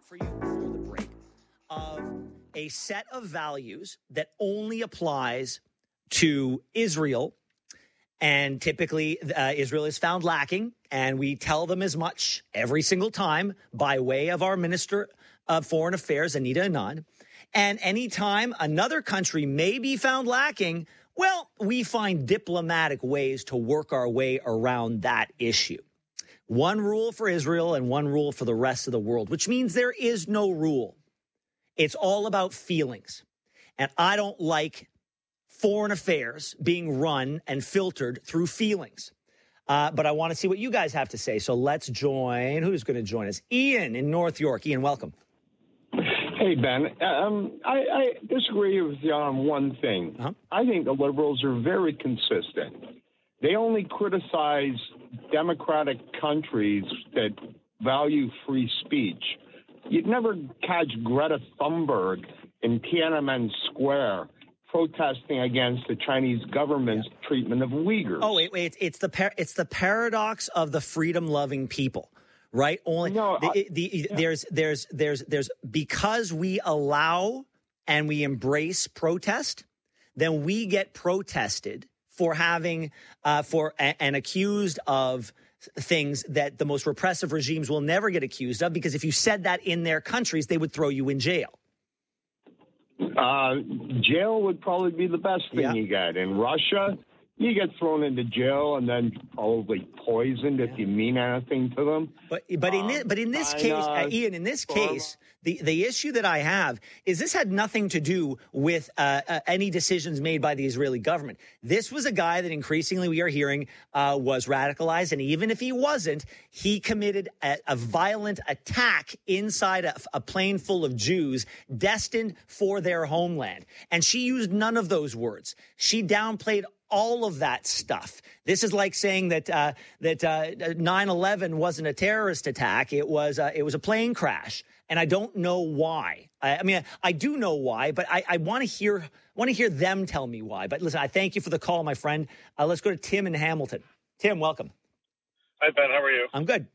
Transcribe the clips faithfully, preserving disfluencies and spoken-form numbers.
for you before the break of a set of values that only applies to Israel. And typically, uh, Israel is found lacking, and we tell them as much every single time by way of our Minister of Foreign Affairs, Anita Anand. And anytime another country may be found lacking, well, we find diplomatic ways to work our way around that issue. One rule for Israel and one rule for the rest of the world, which means there is no rule. It's all about feelings. And I don't like foreign affairs being run and filtered through feelings. Uh, but I want to see what you guys have to say. So let's join. Who's going to join us? Ian in North York. Ian, welcome. Hey, Ben. Um, I, I disagree with you on one thing. Uh-huh. I think the liberals are very consistent. They only criticize democratic countries that value free speech. You'd never catch Greta Thunberg in Tiananmen Square protesting against the Chinese government's yeah. treatment of Uyghurs. Oh, wait, wait. It's the par- it's the paradox of the freedom-loving people. Right. Only no, the, I, the, yeah. there's there's there's there's because we allow and we embrace protest, then we get protested for having uh, for a, and accused of things that the most repressive regimes will never get accused of, because if you said that in their countries, they would throw you in jail. Uh, jail would probably be the best thing yeah. you got. In Russia, you get thrown into jail and then probably poisoned yeah. if you mean anything to them. But but in um, this, but in this China, case, uh, Ian, in this case, the, the issue that I have is this had nothing to do with uh, uh, any decisions made by the Israeli government. This was a guy that increasingly we are hearing uh, was radicalized, and even if he wasn't, he committed a, a violent attack inside a, a plane full of Jews destined for their homeland. And she used none of those words. She downplayed all of that stuff. This is like saying that uh, that uh, nine eleven wasn't a terrorist attack. It was uh, it was a plane crash, and I don't know why. I, I mean, I, I do know why, but I, I want to hear want to hear them tell me why. But listen, I thank you for the call, my friend. Uh, let's go to Tim in Hamilton. Tim, welcome. Hi, Ben. How are you? I'm good.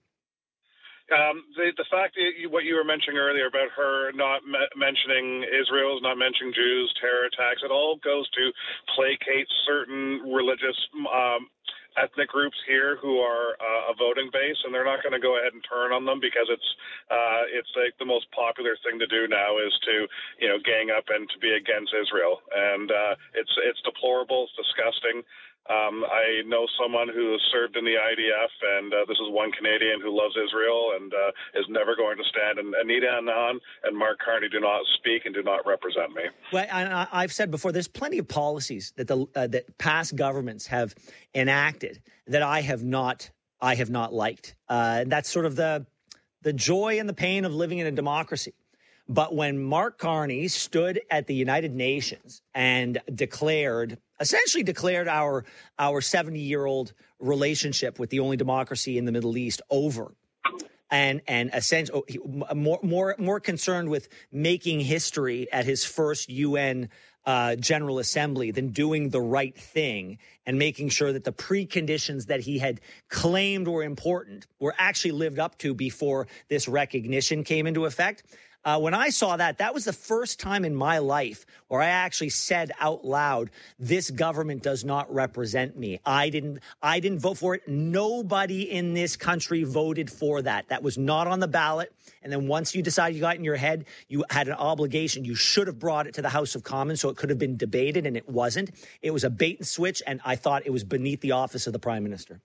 Um, the, the fact that you, what you were mentioning earlier about her not me- mentioning Israel, not mentioning Jews, terror attacks, it all goes to placate certain religious um, ethnic groups here who are uh, a voting base, and they're not going to go ahead and turn on them because it's uh, it's like the most popular thing to do now is to you know gang up and to be against Israel, and uh, it's it's deplorable, it's disgusting. Um, I know someone who has served in the I D F, and uh, this is one Canadian who loves Israel and uh, is never going to stand. And Anita Anand and Mark Carney do not speak and do not represent me. Well, I, I've said before, there's plenty of policies that the uh, that past governments have enacted that I have not I have not liked. Uh, and that's sort of the the joy and the pain of living in a democracy. But when Mark Carney stood at the United Nations and declared, essentially declared our our seventy-year-old relationship with the only democracy in the Middle East over, and and essentially more more more concerned with making history at his first U N uh, General Assembly than doing the right thing and making sure that the preconditions that he had claimed were important were actually lived up to before this recognition came into effect. Uh, when I saw that, that was the first time in my life where I actually said out loud, this government does not represent me. I didn't, I didn't vote for it. Nobody in this country voted for that. That was not on the ballot. And then once you decided you got in your head, you had an obligation. You should have brought it to the House of Commons so it could have been debated, and it wasn't. It was a bait and switch, and I thought it was beneath the office of the Prime Minister.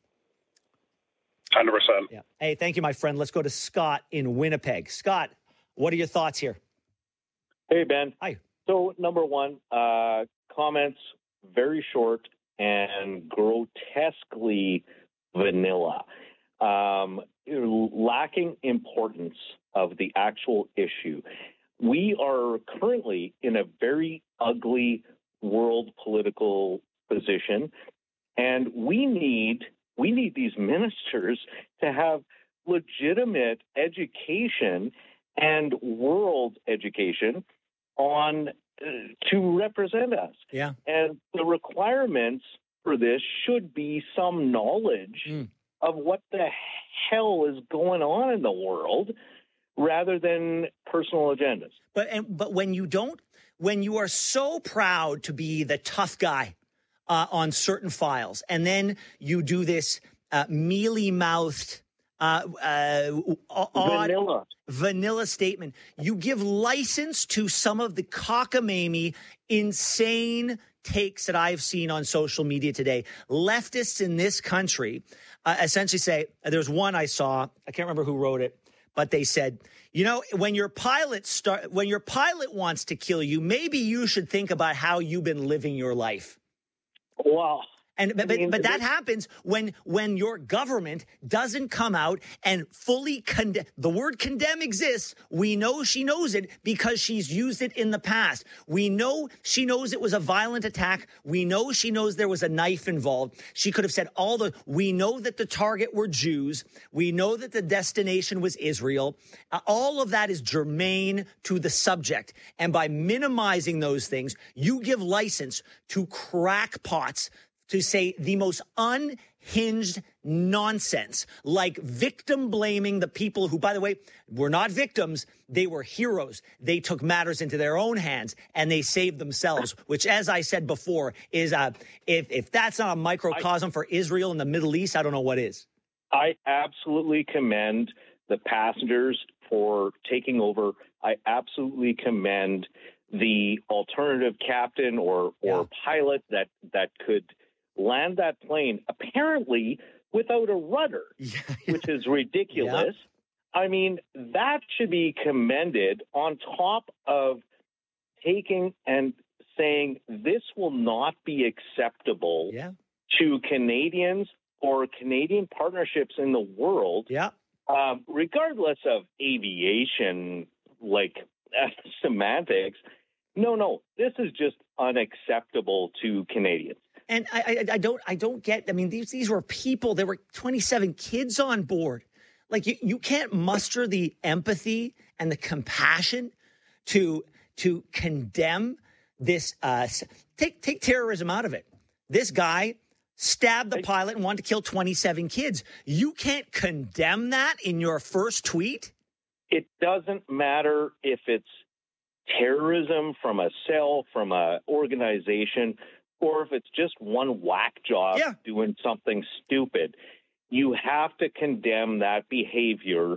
one hundred percent. Yeah. Hey, thank you, my friend. Let's go to Scott in Winnipeg. Scott, what are your thoughts here? Hey, Ben. Hi. So, number one, uh, comments very short and grotesquely vanilla, um, lacking importance of the actual issue. We are currently in a very ugly world political position, and we need we need these ministers to have legitimate education and world education on uh, to represent us. Yeah. And the requirements for this should be some knowledge mm. of what the hell is going on in the world, rather than personal agendas. But and, but when you don't, when you are so proud to be the tough guy uh, on certain files, and then you do this uh, mealy-mouthed, uh, uh, odd, vanilla, vanilla statement, you give license to some of the cockamamie, insane takes that I've seen on social media today. Leftists in this country uh, essentially say, there's one I saw, I can't remember who wrote it, but they said, you know, when your pilot start, when your pilot wants to kill you, maybe you should think about how you've been living your life. Wow. And but, I mean, but, but that this- happens when when your government doesn't come out and fully condemn. The word condemn exists. We know she knows it because she's used it in the past. We know she knows it was a violent attack. We know she knows there was a knife involved. She could have said all the, we know that the target were Jews. We know that the destination was Israel. Uh, all of that is germane to the subject. And by minimizing those things, you give license to crackpots to say the most unhinged nonsense, like victim blaming the people who, by the way, were not victims. They were heroes. They took matters into their own hands and they saved themselves, which, as I said before, is uh, if, if that's not a microcosm I, for Israel and the Middle East, I don't know what is. I absolutely commend the passengers for taking over. I absolutely commend the alternative captain or, or yeah. pilot that, that could land that plane apparently without a rudder, yeah, yeah. which is ridiculous. Yeah. I mean, that should be commended on top of taking and saying this will not be acceptable yeah. to Canadians or Canadian partnerships in the world, yeah. um, regardless of aviation, like uh, semantics. No, no, this is just unacceptable to Canadians. And I, I, I don't, I don't get. I mean, these these were people. There were twenty-seven kids on board. Like you, you can't muster the empathy and the compassion to to condemn this. Uh, take take terrorism out of it. This guy stabbed the pilot and wanted to kill twenty-seven kids. You can't condemn that in your first tweet. It doesn't matter if it's terrorism from a cell, from a organization, or if it's just one whack job yeah. doing something stupid. You have to condemn that behavior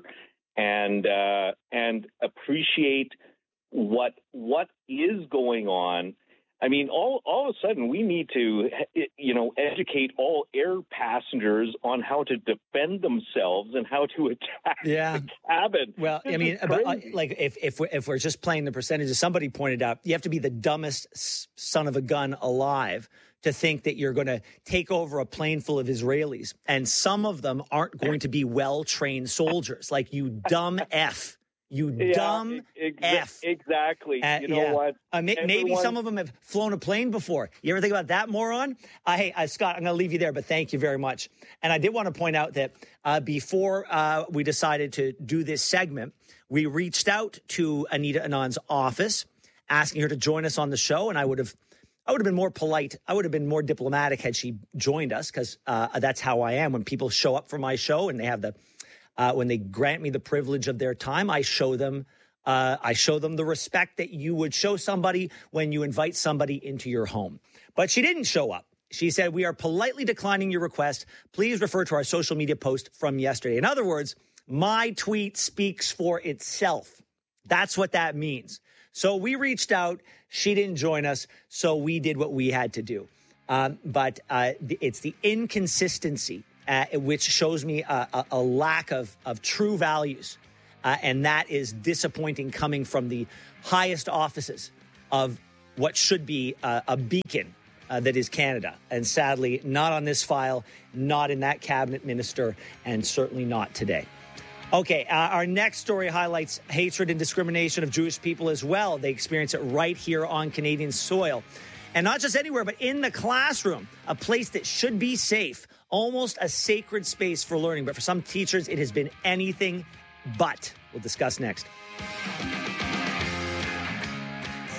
and uh, and appreciate what what is going on. I mean, all all of a sudden, we need to, you know, educate all air passengers on how to defend themselves and how to attack yeah. the cabin. Well, this I mean, but, uh, like if if we're, if we're just playing the percentages, somebody pointed out you have to be the dumbest son of a gun alive to think that you're going to take over a plane full of Israelis, and some of them aren't going to be well-trained soldiers. Like, you dumb F. You yeah, dumb ex- F. Exactly. Uh, you know yeah. what? Uh, may- Everyone... Maybe some of them have flown a plane before. You ever think about that, moron? Uh, hey, uh, Scott, I'm going to leave you there, but thank you very much. And I did want to point out that uh, before uh, we decided to do this segment, we reached out to Anita Anand's office, asking her to join us on the show, and I would have I would have been more polite. I would have been more diplomatic had she joined us, because uh, that's how I am. When people show up for my show and they have the Uh, when they grant me the privilege of their time, I show them uh, I show them the respect that you would show somebody when you invite somebody into your home. But she didn't show up. She said, "We are politely declining your request. Please refer to our social media post from yesterday." In other words, my tweet speaks for itself. That's what that means. So we reached out. She didn't join us, so we did what we had to do. Um, but uh, it's the inconsistency Uh, which shows me a, a, a lack of, of true values. Uh, and that is disappointing coming from the highest offices of what should be uh, a beacon uh, that is Canada. And sadly, not on this file, not in that cabinet minister, and certainly not today. Okay, uh, our next story highlights hatred and discrimination of Jewish people as well. They experience it right here on Canadian soil. And not just anywhere, but in the classroom, a place that should be safe, almost a sacred space for learning. But for some teachers, it has been anything but. We'll discuss next.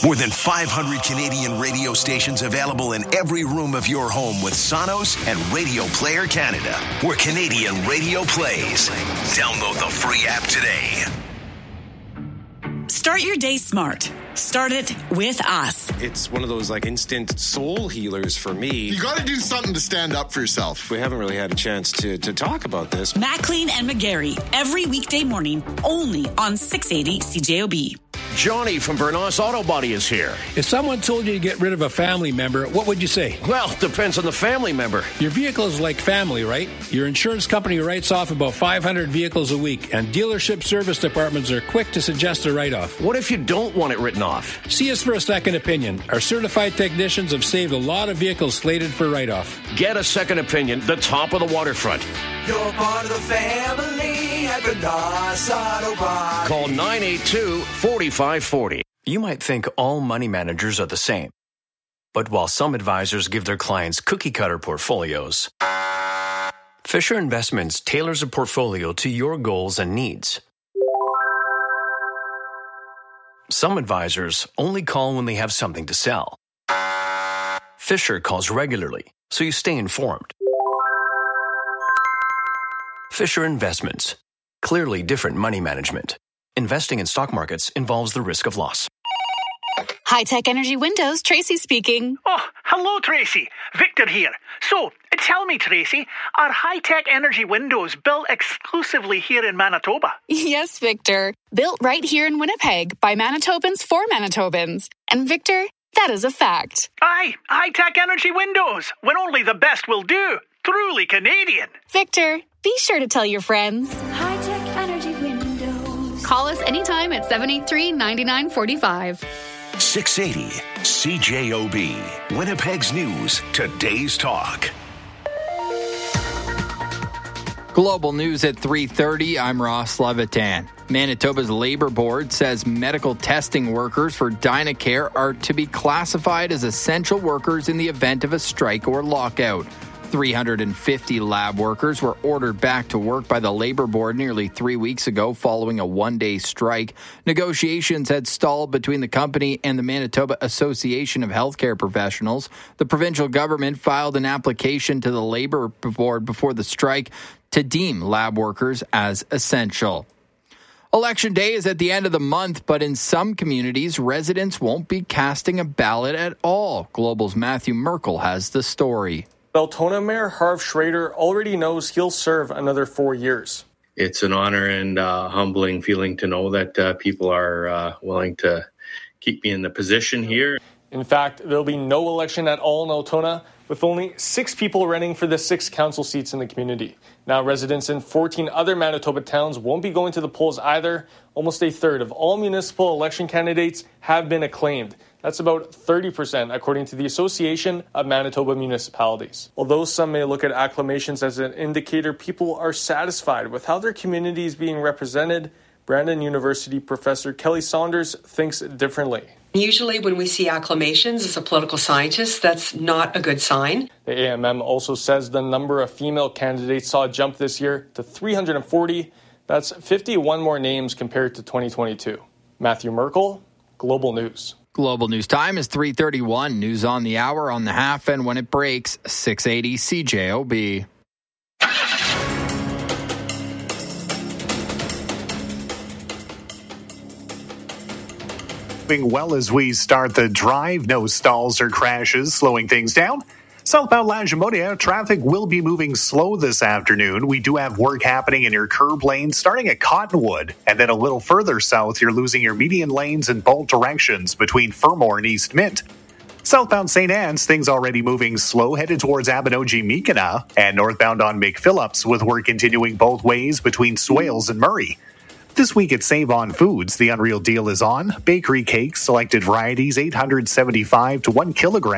More than five hundred Canadian radio stations available in every room of your home with Sonos and Radio Player Canada, where Canadian radio plays. Download the free app today. Start your day smart. Start it with us. It's one of those like instant soul healers for me. You got to do something to stand up for yourself. We haven't really had a chance to, to talk about this. Maclean and McGarry, every weekday morning, only on six eighty C J O B. Johnny from Bernos Auto Body is here. If someone told you to get rid of a family member, what would you say? Well, depends on the family member. Your vehicle is like family, right? Your insurance company writes off about five hundred vehicles a week, and dealership service departments are quick to suggest a write-off. What if you don't want it written off? See us for a second opinion. Our certified technicians have saved a lot of vehicles slated for write-off. Get a second opinion, the top of the waterfront. You're part of the family at Bernos Auto Body. Call nine eight two, four five four zero. You might think all money managers are the same. But while some advisors give their clients cookie-cutter portfolios, Fisher Investments tailors a portfolio to your goals and needs. Some advisors only call when they have something to sell. Fisher calls regularly, so you stay informed. Fisher Investments. Clearly different money management. Investing in stock markets involves the risk of loss. High-Tech Energy Windows, Tracy speaking. Oh, hello, Tracy. Victor here. So, tell me, Tracy, are High-Tech Energy Windows built exclusively here in Manitoba? Yes, Victor. Built right here in Winnipeg by Manitobans for Manitobans. And Victor, that is a fact. Aye, High-Tech Energy Windows, when only the best will do. Truly Canadian. Victor, be sure to tell your friends. High-Tech Energy Windows. Call us anytime at seven eight three, nine nine four five. six eighty C J O B. Winnipeg's News. Today's Talk. Global News at three thirty. I'm Ross Levitan. Manitoba's Labour Board says medical testing workers for Dynacare are to be classified as essential workers in the event of a strike or lockout. three hundred fifty lab workers were ordered back to work by the Labour Board nearly three weeks ago following a one-day strike. Negotiations had stalled between the company and the Manitoba Association of Healthcare Professionals. The provincial government filed an application to the Labour Board before the strike to deem lab workers as essential. Election day is at the end of the month, but in some communities, residents won't be casting a ballot at all. Global's Matthew Merkel has the story. Altona Mayor Harv Schrader already knows he'll serve another four years. It's an honor and uh, humbling feeling to know that uh, people are uh, willing to keep me in the position here. In fact, there'll be no election at all in Altona, with only six people running for the six council seats in the community. Now, residents in fourteen other Manitoba towns won't be going to the polls either. Almost a third of all municipal election candidates have been acclaimed. That's about thirty percent, according to the Association of Manitoba Municipalities. Although some may look at acclamations as an indicator people are satisfied with how their community is being represented, Brandon University professor Kelly Saunders thinks differently. Usually when we see acclamations as a political scientist, that's not a good sign. The A M M also says the number of female candidates saw a jump this year to three hundred forty. That's fifty-one more names compared to twenty twenty-two. Matthew Merkel, Global News. Global News time is three thirty-one. News on the hour, on the half, and when it breaks, six eighty C J O B. Well, as we start the drive, no stalls or crashes, slowing things down. Southbound Lagimodiere, traffic will be moving slow this afternoon. We do have work happening in your curb lane starting at Cottonwood, and then a little further south, you're losing your median lanes in both directions between Fermor and East Mint. Southbound Saint Anne's, things already moving slow, headed towards Abinogi-Meekina, and northbound on McPhillips, with work continuing both ways between Swales and Murray. This week at Save On Foods, the Unreal Deal is on. Bakery cakes, selected varieties, eight hundred seventy-five to one kilogram.